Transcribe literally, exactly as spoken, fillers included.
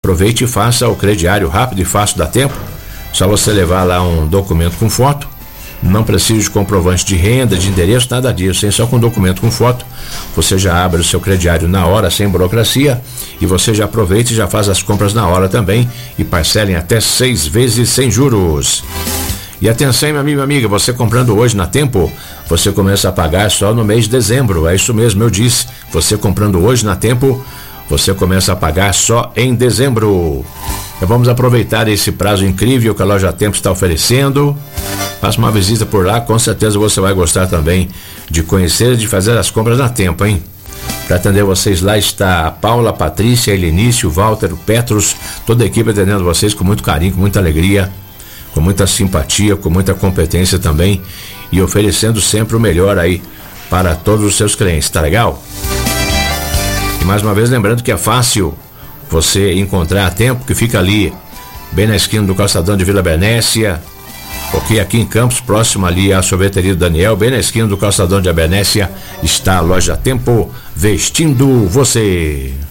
Aproveite e faça o crediário rápido e fácil da Tempo. Só você levar lá um documento com foto. Não precisa de comprovante de renda, de endereço, nada disso, hein? Só com documento com foto. Você já abre o seu crediário na hora, sem burocracia, e você já aproveita e já faz as compras na hora também e parcela em até seis vezes sem juros. E atenção, meu amigo e amiga, você comprando hoje na Tempo, você começa a pagar só no mês de dezembro. É isso mesmo, eu disse. Você comprando hoje na Tempo, você começa a pagar só em dezembro. Então vamos aproveitar esse prazo incrível que a Loja Tempo está oferecendo. Faça uma visita por lá, com certeza você vai gostar também de conhecer e de fazer as compras na Tempo, hein? Para atender vocês lá está a Paula, a Patrícia, a Helenício, o Walter, o Petros, toda a equipe atendendo vocês com muito carinho, com muita alegria, com muita simpatia, com muita competência também e oferecendo sempre o melhor aí para todos os seus clientes, tá legal? E mais uma vez lembrando que é fácil você encontrar a Tempo, que fica ali bem na esquina do calçadão de Vila Bernécia, ok, aqui em Campos, próximo ali à sorveteria do Daniel, bem na esquina do calçadão de Bernécia, está a Loja Tempo, vestindo você.